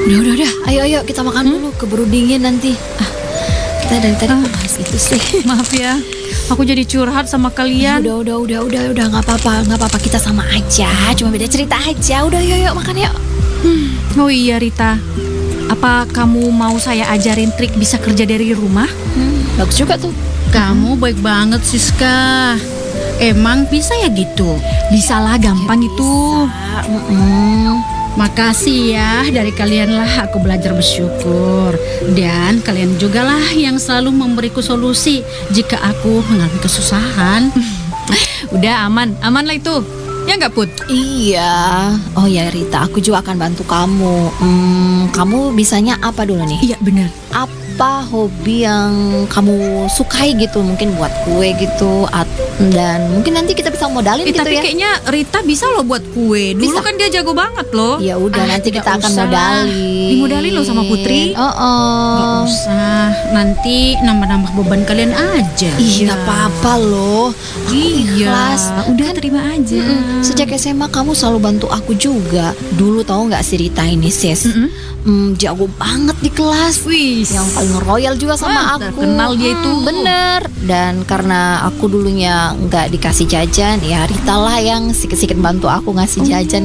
Udah. Ayo kita makan dulu, keburu dingin nanti. Kita dari tadi bahas itu sih. Maaf ya, aku jadi curhat sama kalian. Udah, nggak apa-apa, kita sama aja, cuma beda cerita aja. Udah, yuk makan yuk. Oh iya Rita, apa kamu mau saya ajarin trik bisa kerja dari rumah? Bagus juga tuh. Kamu baik banget Siska. Emang bisa ya gitu? Bisa lah, gampang itu. Makasih ya, dari kalianlah aku belajar bersyukur. Dan kalian juga lah yang selalu memberiku solusi jika aku mengalami kesusahan. Udah aman lah itu. Ya nggak Put? Iya. Oh ya Rita, aku juga akan bantu kamu. Kamu bisanya apa dulu nih? Iya benar. Apa hobi yang kamu sukai gitu? Mungkin buat kue gitu, dan mungkin nanti kita bisa modalin gitu Tapi ya. kayaknya Rita bisa loh buat kue. Dulu Bisa. kan dia jago banget loh. Ya udah, nanti tidak kita akan usah lah. modalin. Dimodalin loh sama Putri. Gak usah, nanti nambah-nambah beban kalian aja. Iya, nggak apa-apa loh. Aku ikhlas. Udah Kan, terima aja. sejak SMA kamu selalu bantu aku juga. Dulu tahu nggak si Rita ini sis, jago banget di kelas. Wih, Yang paling royal juga sama aku. terkenal dia itu. Bener. Dan karena aku dulunya nggak dikasih jajan, ya Rita lah yang sikit-sikit bantu aku ngasih jajan